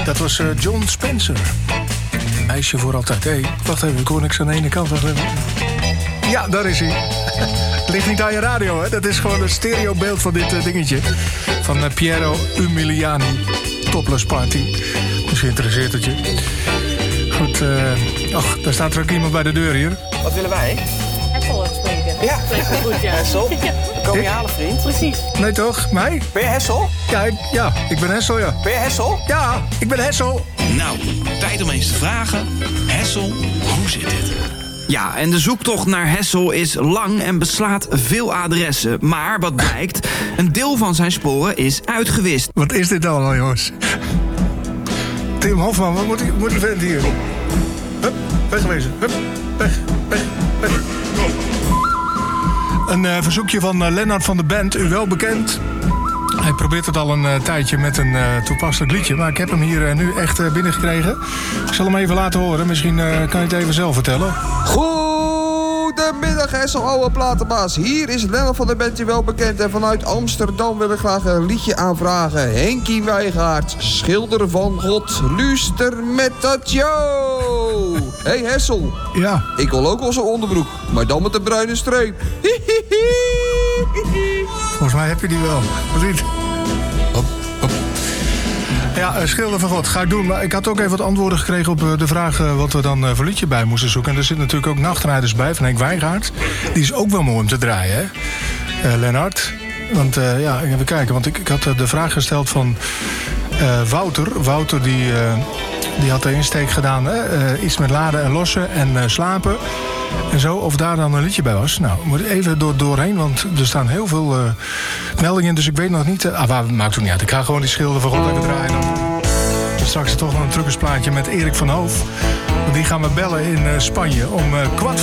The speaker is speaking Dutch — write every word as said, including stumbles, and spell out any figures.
Dat was uh, John Spencer. Meisje voor altijd. Hé, hey, wacht even, ik hoor niks aan de ene kant. Wacht even. Ja, daar is hij. Het ligt niet aan je radio, hè. Dat is gewoon een stereobeeld van dit uh, dingetje. Van uh, Piero Umiliani. Topless Party. Misschien interesseert het je. Goed, uh, ach, daar staat er ook iemand bij de deur hier. Wat willen wij? Hessel spreken. Ja, goed, ja. Hessel. Kom je Ik? halen, vriend? Precies. Nee toch? Mij? Ben je Hessel? Ja, ik, ja, ik ben Hessel, ja. Ben je Hessel? Ja, ik ben Hessel. Nou, tijd om eens te vragen. Hessel, hoe zit dit? Ja, en de zoektocht naar Hessel is lang en beslaat veel adressen. Maar wat blijkt, een deel van zijn sporen is uitgewist. Wat is dit allemaal, jongens? Tim Hofman, wat moet die, moet die vent hier? Hup, wegwezen. Hup, weg, weg, weg. Een uh, verzoekje van uh, Lennart van de Band, u wel bekend. Hij probeert het al een uh, tijdje met een uh, toepasselijk liedje. Maar ik heb hem hier uh, nu echt uh, binnengekregen. Ik zal hem even laten horen. Misschien uh, kan je het even zelf vertellen. Goedemiddag, Hessel, oude platenbaas. Hier is Lennart van der Bent, u wel bekend. En vanuit Amsterdam wil ik graag een liedje aanvragen. Henkie Wijgaard, schilder van God, luister met dat yo. Hey Hessel. Ja. Ik wil ook wel zo'n onderbroek, maar dan met een bruine streep. Volgens mij heb je die wel. Of niet? Hop, hop. Ja, uh, schilder van God, ga ik doen. Maar ik had ook even wat antwoorden gekregen op uh, de vraag uh, wat we dan uh, voor liedje bij moesten zoeken. En er zit natuurlijk ook Nachtrijders bij van Henk Wijngaard. Die is ook wel mooi om te draaien, hè, uh, Lennart. Want uh, ja, even kijken. Want ik, ik had uh, de vraag gesteld van uh, Wouter. Wouter die, uh, die had de insteek gedaan. Hè? Uh, iets met laden en lossen en uh, slapen. En zo, of daar dan een liedje bij was. Nou, ik moet even door, doorheen, want er staan heel veel uh, meldingen. Dus ik weet nog niet... Uh, ah, waar, maakt ook niet uit. Ik ga gewoon die schilder van God even draaien. Dan. Straks toch nog een truckersplaatje met Erik van Hoof. Die gaan we bellen in uh, Spanje om uh, kwart voor